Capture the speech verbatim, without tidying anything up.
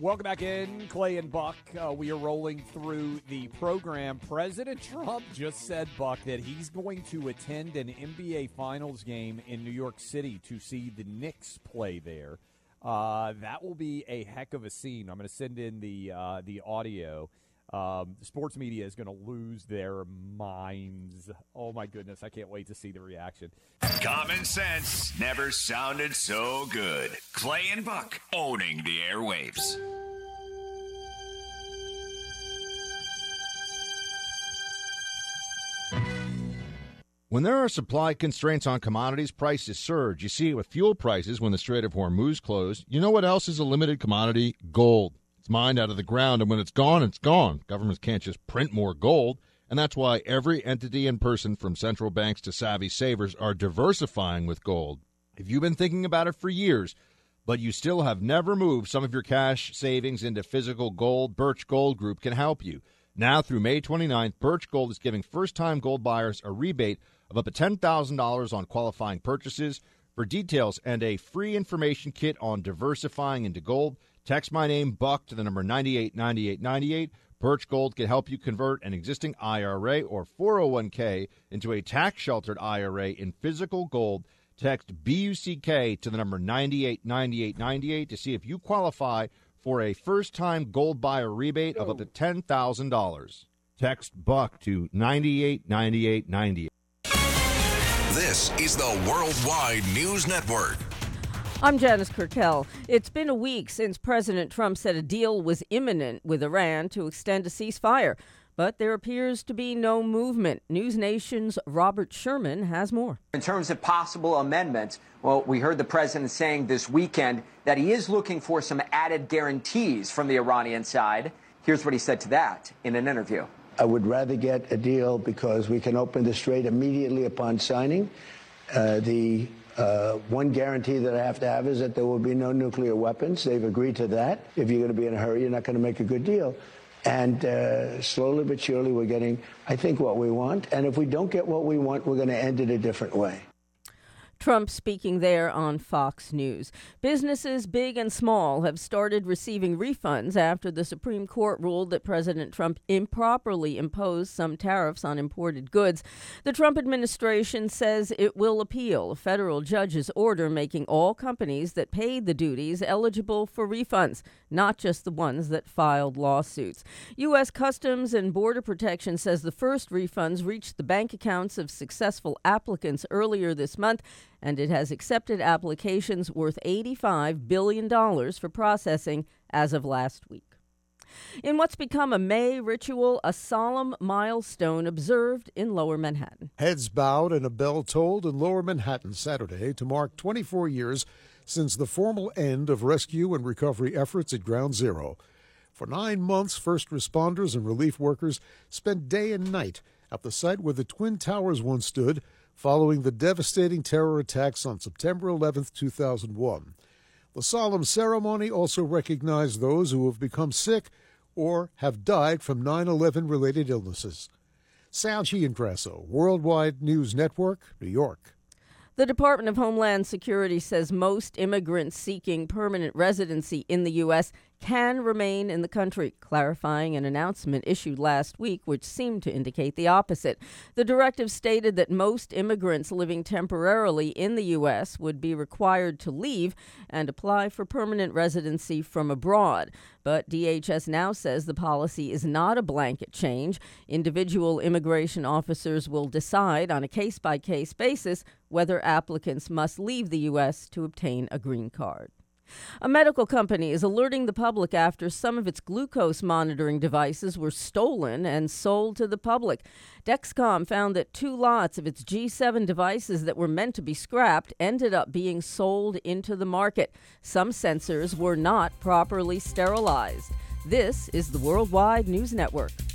Welcome back in, Clay and Buck. Uh, we are rolling through the program. President Trump just said, Buck, that he's going to attend an N B A Finals game in New York City to see the Knicks play there. Uh, that will be a heck of a scene. I'm going to send in the uh, the audio. Um, the sports media is going to lose their minds. Oh, my goodness. I can't wait to see the reaction. Common sense never sounded so good. Clay and Buck owning the airwaves. When there are supply constraints on commodities, prices surge. You see it with fuel prices when the Strait of Hormuz closed. You know what else is a limited commodity? Gold. It's mined out of the ground, and when it's gone, it's gone. Governments can't just print more gold, and that's why every entity and person from central banks to savvy savers are diversifying with gold. If you've been thinking about it for years, but you still have never moved some of your cash savings into physical gold, Birch Gold Group can help you. Now through May twenty-ninth, Birch Gold is giving first-time gold buyers a rebate of up to ten thousand dollars on qualifying purchases. For details and a free information kit on diversifying into gold, text my name, Buck, to the number nine eight nine eight nine eight. Birch Gold can help you convert an existing I R A or four oh one k into a tax-sheltered I R A in physical gold. Text B U C K to the number nine eight nine eight nine eight to see if you qualify for a first-time gold buyer rebate of up to ten thousand dollars. Text Buck to nine eight nine eight nine eight. This is the Worldwide News Network. I'm Janice Kurtel. It's been a week since President Trump said a deal was imminent with Iran to extend a ceasefire, but there appears to be no movement. News Nation's Robert Sherman has more. In terms of possible amendments, well, we heard the president saying this weekend that he is looking for some added guarantees from the Iranian side. Here's what he said to that in an interview. I would rather get a deal because we can open the strait immediately upon signing. Uh, the uh, one guarantee that I have to have is that there will be no nuclear weapons. They've agreed to that. If you're going to be in a hurry, you're not going to make a good deal. And uh, slowly but surely, we're getting, I think, what we want. And if we don't get what we want, we're going to end it a different way. Trump speaking there on Fox News. Businesses, big and small, have started receiving refunds after the Supreme Court ruled that President Trump improperly imposed some tariffs on imported goods. The Trump administration says it will appeal a federal judge's order making all companies that paid the duties eligible for refunds, not just the ones that filed lawsuits. U S. Customs and Border Protection says the first refunds reached the bank accounts of successful applicants earlier this month, and it has accepted applications worth eighty-five billion dollars for processing as of last week. In what's become a May ritual, a solemn milestone observed in Lower Manhattan. Heads bowed and a bell tolled in Lower Manhattan Saturday to mark twenty-four years since the formal end of rescue and recovery efforts at Ground Zero. For nine months, first responders and relief workers spent day and night at the site where the Twin Towers once stood, following the devastating terror attacks on September eleventh, two thousand one. The solemn ceremony also recognized those who have become sick or have died from nine eleven-related illnesses. Sal Giangrasso, Worldwide News Network, New York. The Department of Homeland Security says most immigrants seeking permanent residency in the U S can remain in the country, clarifying an announcement issued last week which seemed to indicate the opposite. The directive stated that most immigrants living temporarily in the U S would be required to leave and apply for permanent residency from abroad. But D H S now says the policy is not a blanket change. Individual immigration officers will decide on a case-by-case basis whether applicants must leave the U S to obtain a green card. A medical company is alerting the public after some of its glucose monitoring devices were stolen and sold to the public. Dexcom found that two lots of its G seven devices that were meant to be scrapped ended up being sold into the market. Some sensors were not properly sterilized. This is the Worldwide News Network.